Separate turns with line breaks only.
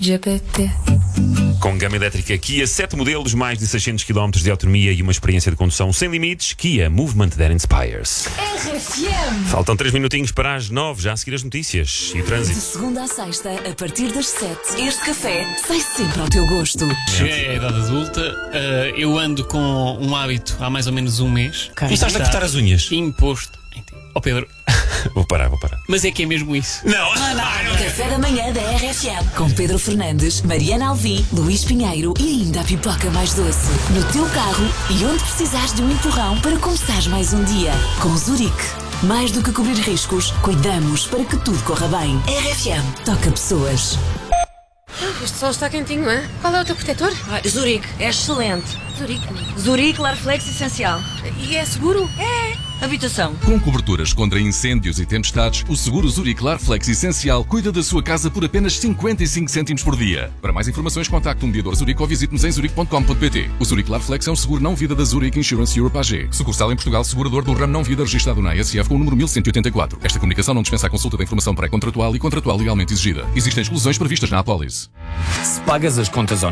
GPT.
Com gama elétrica Kia, 7 modelos, mais de 600 km de autonomia e uma experiência de condução sem limites. Kia, movement that inspires.
RFM.
Faltam 3 minutinhos para as 9, já a seguir as notícias e o
De
trânsito.
segunda à sexta, a partir das 7, este café sai sempre ao teu gosto.
Cheguei à idade adulta, eu ando com um hábito há mais ou menos um mês.
Começaste a cortar as unhas?
Imposto. Ó Pedro,
Vou parar.
mas é que é mesmo isso.
Não!
Café da manhã da RFM. Com Pedro Fernandes, Mariana Alvim, Luís Pinheiro e ainda a pipoca mais doce. No teu carro e onde precisares de um empurrão para começares mais um dia. Com Zurique. Mais do que cobrir riscos, cuidamos para que tudo corra bem. RFM. Toca pessoas.
Este sol está quentinho, hein? Qual é o teu protetor?
Zurique, é excelente.
Zurique.
Zurique Larflex Essencial.
E é seguro?
Habitação.
Com coberturas contra incêndios e tempestades, o seguro Zurique Larflex Essencial cuida da sua casa por apenas 55 cêntimos por dia. Para mais informações, contacte um mediador Zurique ou visite-nos em zurique.com.pt. O Zurique Larflex é um seguro não-vida da Zurique Insurance Europe AG. Sucursal em Portugal, segurador do ramo não-vida registrado na ASF com o número 1184. Esta comunicação não dispensa a consulta da informação pré-contratual e contratual legalmente exigida. Existem exclusões previstas na apólice.
Se pagas as contas